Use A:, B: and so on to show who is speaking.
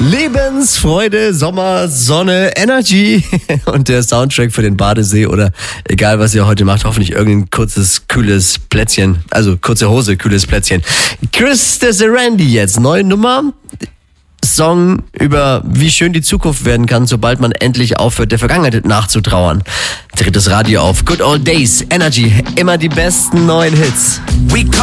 A: Lebensfreude, Sommer, Sonne, Energy und der Soundtrack für den Badesee oder egal, was ihr heute macht, hoffentlich irgendein kurzes, kühles Plätzchen, also kurze Hose, kühles Plätzchen. Chris de Serendy jetzt, neue Nummer, Song über wie schön die Zukunft werden kann, sobald man endlich aufhört, der Vergangenheit nachzutrauern. Drittes Radio auf Good Old Days, Energy, immer die besten neuen Hits.